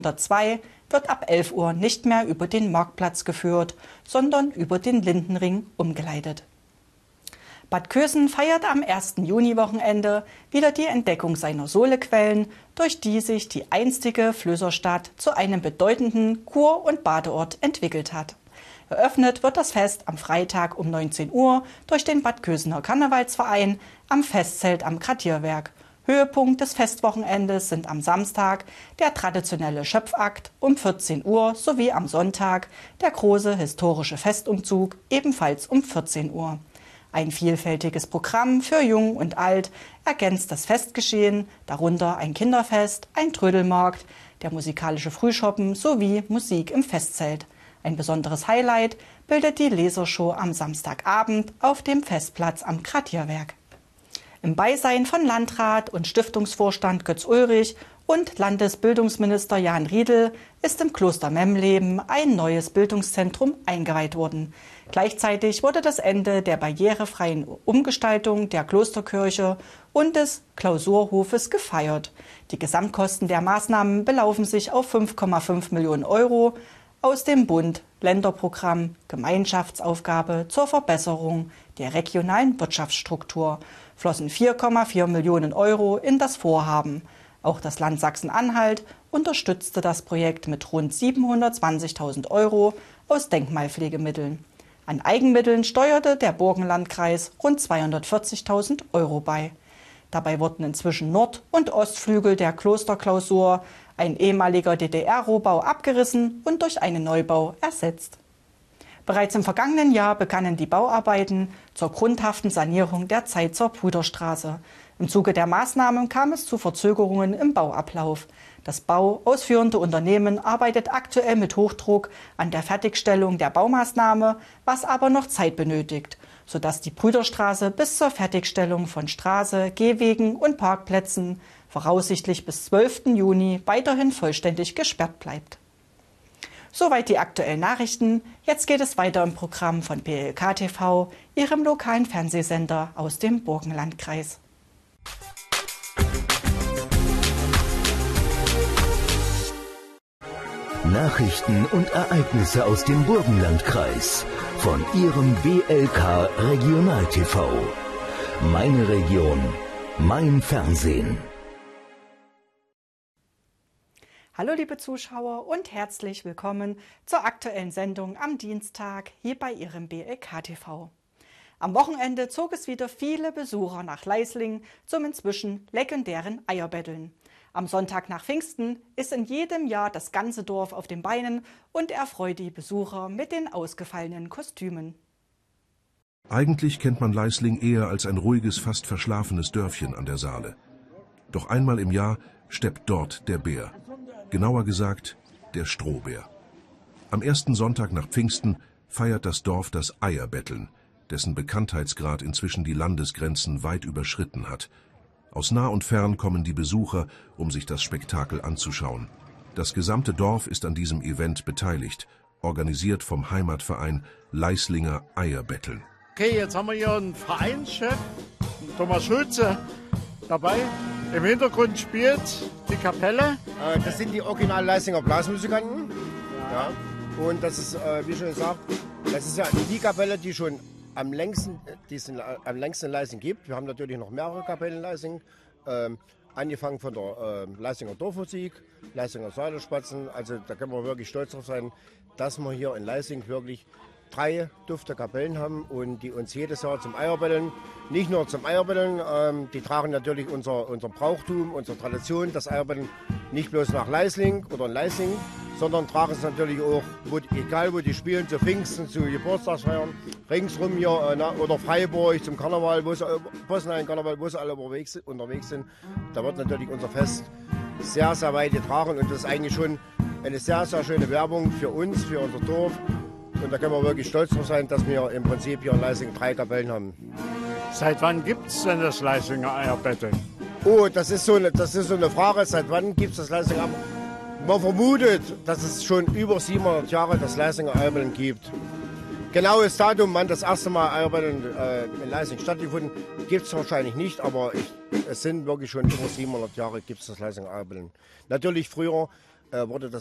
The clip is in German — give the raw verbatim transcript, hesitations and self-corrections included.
zwei wird ab elf Uhr nicht mehr über den Marktplatz geführt, sondern über den Lindenring umgeleitet. Bad Kösen feiert am ersten Juni-Wochenende wieder die Entdeckung seiner Sohlequellen, durch die sich die einstige Flößerstadt zu einem bedeutenden Kur- und Badeort entwickelt hat. Eröffnet wird das Fest am Freitag um neunzehn Uhr durch den Bad Kösener Karnevalsverein am Festzelt am Quartierwerk. Höhepunkt des Festwochenendes sind am Samstag der traditionelle Schöpfakt um vierzehn Uhr sowie am Sonntag der große historische Festumzug ebenfalls um vierzehn Uhr. Ein vielfältiges Programm für Jung und Alt ergänzt das Festgeschehen, darunter ein Kinderfest, ein Trödelmarkt, der musikalische Frühschoppen sowie Musik im Festzelt. Ein besonderes Highlight bildet die Lasershow am Samstagabend auf dem Festplatz am Quartierwerk. Im Beisein von Landrat und Stiftungsvorstand Götz Ulrich und Landesbildungsminister Jan Riedel ist im Kloster Memleben ein neues Bildungszentrum eingeweiht worden. Gleichzeitig wurde das Ende der barrierefreien Umgestaltung der Klosterkirche und des Klausurhofes gefeiert. Die Gesamtkosten der Maßnahmen belaufen sich auf fünf Komma fünf Millionen Euro aus dem Bund-Länder-Programm Gemeinschaftsaufgabe zur Verbesserung der regionalen Wirtschaftsstruktur flossen vier Komma vier Millionen Euro in das Vorhaben. Auch das Land Sachsen-Anhalt unterstützte das Projekt mit rund siebenhundertzwanzigtausend Euro aus Denkmalpflegemitteln. An Eigenmitteln steuerte der Burgenlandkreis rund zweihundertvierzigtausend Euro bei. Dabei wurden inzwischen Nord- und Ostflügel der Klosterklausur, ein ehemaliger D D R-Rohbau, abgerissen und durch einen Neubau ersetzt. Bereits im vergangenen Jahr begannen die Bauarbeiten zur grundhaften Sanierung der Zeitzer Bruderstraße. Im Zuge der Maßnahmen kam es zu Verzögerungen im Bauablauf. Das bauausführende Unternehmen arbeitet aktuell mit Hochdruck an der Fertigstellung der Baumaßnahme, was aber noch Zeit benötigt, sodass die Brüderstraße bis zur Fertigstellung von Straße, Gehwegen und Parkplätzen voraussichtlich bis zwölften Juni weiterhin vollständig gesperrt bleibt. Soweit die aktuellen Nachrichten. Jetzt geht es weiter im Programm von B L K T V, Ihrem lokalen Fernsehsender aus dem Burgenlandkreis. Nachrichten und Ereignisse aus dem Burgenlandkreis von Ihrem B L K Regional T V. Meine Region, mein Fernsehen. Hallo liebe Zuschauer und herzlich willkommen zur aktuellen Sendung am Dienstag hier bei Ihrem B L K T V. Am Wochenende zog es wieder viele Besucher nach Leisling zum inzwischen legendären Eierbetteln. Am Sonntag nach Pfingsten ist in jedem Jahr das ganze Dorf auf den Beinen und erfreut die Besucher mit den ausgefallenen Kostümen. Eigentlich kennt man Leisling eher als ein ruhiges, fast verschlafenes Dörfchen an der Saale. Doch einmal im Jahr steppt dort der Bär. Genauer gesagt, der Strohbär. Am ersten Sonntag nach Pfingsten feiert das Dorf das Eierbetteln, dessen Bekanntheitsgrad inzwischen die Landesgrenzen weit überschritten hat. Aus nah und fern kommen die Besucher, um sich das Spektakel anzuschauen. Das gesamte Dorf ist an diesem Event beteiligt, organisiert vom Heimatverein Leislinger Eierbetteln. Okay, jetzt haben wir hier einen Vereinschef, Thomas Schulze, dabei. Im Hintergrund spielt die Kapelle. Das sind die original Leisinger Blasmusikanten. Ja. Und das ist, wie schon gesagt, das ist ja die Kapelle, die schon am längsten, die es am längsten in Leising gibt. Wir haben natürlich noch mehrere Kapellen in Leising. Ähm, angefangen von der äh, Leisinger Dorfmusik, Leisinger Säulerspatzen. Also da können wir wirklich stolz drauf sein, dass wir hier in Leising wirklich drei dufte Kapellen haben und die uns jedes Jahr zum Eierbetteln, nicht nur zum Eierbetteln, ähm, die tragen natürlich unser, unser Brauchtum, unsere Tradition, das Eierbetteln nicht bloß nach Leisling oder in Leising, sondern tragen es natürlich auch, wo, egal wo die spielen, zu Pfingsten, zu Geburtstagsfeiern, ringsrum hier äh, na, oder Freiburg zum Karneval, wo sie, Bosnien Karneval, wo sie alle unterwegs, unterwegs sind. Da wird natürlich unser Fest sehr, sehr weit getragen und das ist eigentlich schon eine sehr, sehr schöne Werbung für uns, für unser Dorf. Und da können wir wirklich stolz drauf sein, dass wir im Prinzip hier in Leising drei Kapellen haben. Seit wann gibt es denn das Leisinger Eierbetteln? Oh, das ist so eine, das ist so eine Frage. Seit wann gibt es das Leisinger Eierbetteln? Man vermutet, dass es schon über siebenhundert Jahre das Leisinger Eierbetteln gibt. Genaues Datum, wann das erste Mal Eierbetteln äh, in Leising stattgefunden, gibt es wahrscheinlich nicht. Aber ich, es sind wirklich schon über siebenhundert Jahre gibt es das Leisinger Eierbetteln. Natürlich früher äh, wurde das